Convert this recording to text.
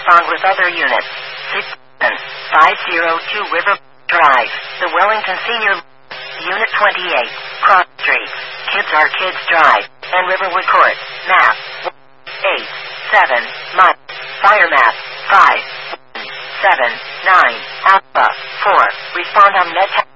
respond with other units. 67502 River Drive, The Wellington Senior Unit 28, Cross Street, Kids Are Kids Drive, and Riverwood Court. Map 8, 7, mile. Fire map 5, 7, 9, Alpha 4. Respond on Med.